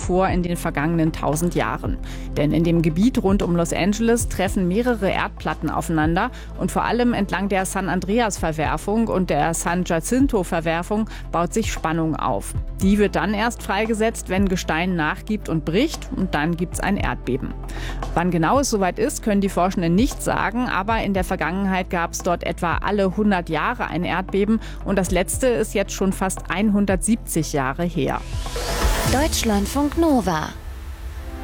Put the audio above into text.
zuvor in den vergangenen 1000 Jahren. Denn in dem Gebiet rund um Los Angeles treffen mehrere Erdplatten aufeinander und vor allem entlang der San Andreas-Verwerfung und der San Jacinto-Verwerfung baut sich Spannung auf. Die wird dann erst freigesetzt, wenn Gestein nachgibt und bricht, und dann gibt's ein Erdbeben. Wann genau es soweit ist, können die Forschenden nicht sagen, aber in der Vergangenheit gab es dort etwa alle 100 Jahre ein Erdbeben und das letzte ist jetzt schon fast 170 Jahre her. Deutschlandfunk Nova